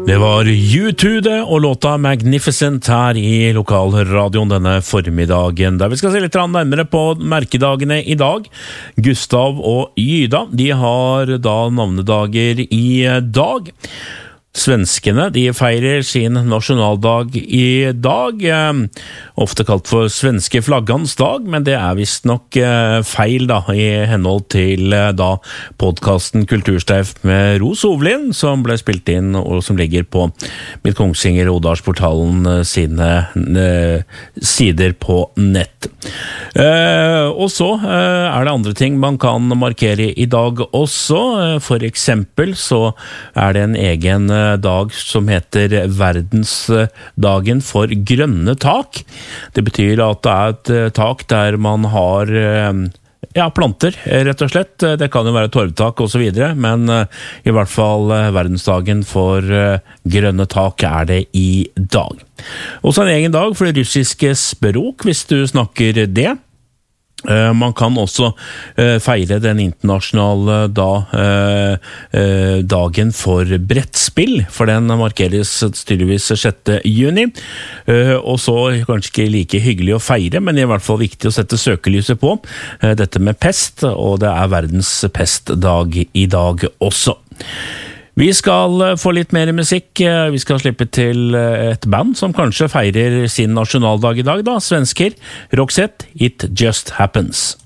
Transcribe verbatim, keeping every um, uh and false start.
Det var U to det og låta Magnificent her i lokalradioen denne formiddagen, der vi skal se litt nærmere på merkedagene i dag. Gustav og Gyda, de har da navnedager i dag. Svenskene, de feirer sin nasjonaldag i dag, eh, ofte kalt for svenske flaggans dag, men det er vist nok eh, feil da, i henhold til eh, da podcasten Kultursteif med Ros Hovlin, som ble spilt inn og som ligger på Midt Kongsvinger og Odalsportalen eh, sine eh, sider på nett. Eh, og så eh, er det andre ting man kan markere i dag også. Eh, for eksempel så er det en egen eh, dag som heter verdensdagen for grønne tak. Det betyr at det er et tak der man har ja, planter, rett og slett. Det kan jo være torvtak og så videre, men i hvert fall verdensdagen for grønne tak er det i dag. Også en egen dag for det russiske språk, hvis du snakker det. Man kan også feire den internasjonale da, dagen for brettspill, for den markeres styrvis sjette juni. Og så kanskje ikke like hyggelig å feire, men i hvert fall viktig å sette søkelyset på dette med pest, og det er verdens pestdag i dag også. Vi skal få litt mer musikk. Vi skal slippe til et band som kanskje feirer sin nasjonaldag i dag, da, svensker. Roxette, It Just Happens.